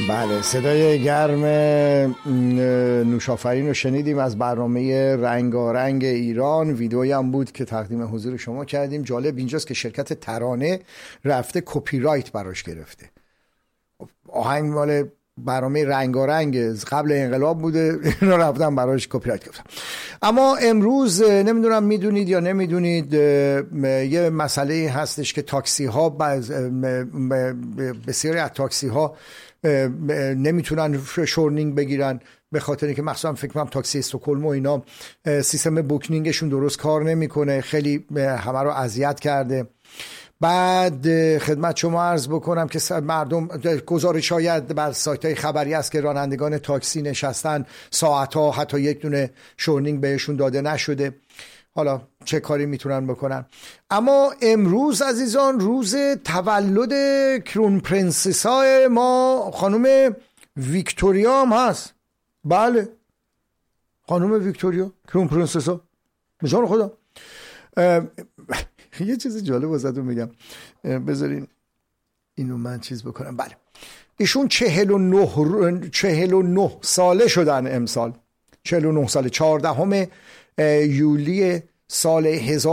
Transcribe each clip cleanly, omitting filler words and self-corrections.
بله، صدای گرم نوشافرین رو شنیدیم از برنامه رنگارنگ ایران. ویدئویی هم بود که تقدیم حضور شما کردیم. جالب اینجاست که شرکت ترانه رفته کپی رایت براش گرفته. آهنگ مال برنامه رنگارنگ قبل انقلاب بوده، اینا رفتن براش کپی رایت گرفتن. اما امروز نمیدونم میدونید یا نمیدونید یه مسئله هستش که تاکسی ها بسیاری از تاکسی ها نمیتونن شورنینگ بگیرن به خاطر اینکه مخصوصا فکر کنم تاکسی استکهلم و اینا سیستم بوکینگشون درست کار نمیکنه، خیلی همه رو اذیت کرده. بعد خدمت شما عرض بکنم که مردم گزارش شاید بر سایت های خبری است که رانندگان تاکسی نشستن ساعتها، حتی یک دونه شورنینگ بهشون داده نشده. حالا چه کاری میتونن بکنن؟ اما امروز عزیزان روز تولد کرون پرنسسای ما خانم ویکتوریا هم هست. بله، خانم ویکتوریا کرون پرنسسا، به جان خدا. یه چیز جالب واسهتون میگم، بذارین اینو من چیز بکنم. بله، ایشون 49 ساله شدن امسال. 49 ساله، 14 یولی سال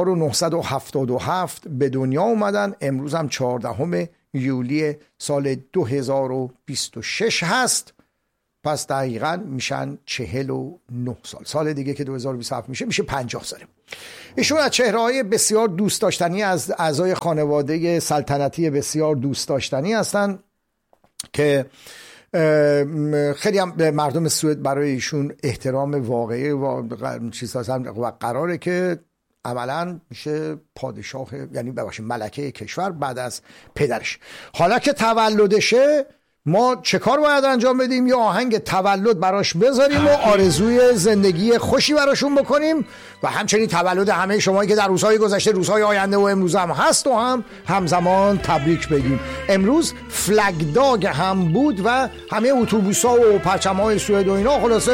1977 به دنیا اومدن. امروز هم 14 یولی سال 2026 هست. پس دقیقاً میشن 49 سال. سال دیگه که 2027 میشه 50 ساله. ایشون از چهره‌های بسیار دوست داشتنی از اعضای خانواده سلطنتی بسیار دوست داشتنی هستن که خیلی هم مردم سوئد برای ایشون احترام واقعی و چیز هستن و قراره که عملاً میشه پادشاه، یعنی ببخشید ملکه کشور بعد از پدرش. حالا که تولدشه ما چه کار باید انجام بدیم؟ یا آهنگ تولد براش بذاریم و آرزوی زندگی خوشی براشون بکنیم و همچنین تولد همه شمایی که در روزهای گذشته، روزهای آینده و امروز هم هست و هم همزمان تبریک بگیم. امروز فلگ داگ هم بود و همه اتوبوس‌ها و پرچم‌های سوئد و اینا خلاصه